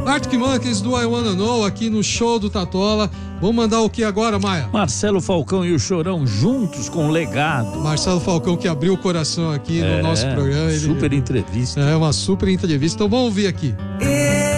Arctic Monkeys do I Wanna Know aqui no show do Tatola. Vamos mandar o que agora, Maia? Marcelo Falcão e o Chorão juntos com o Legado. Marcelo Falcão que abriu o coração aqui no nosso programa. Super entrevista. É uma super entrevista. Então vamos ouvir aqui.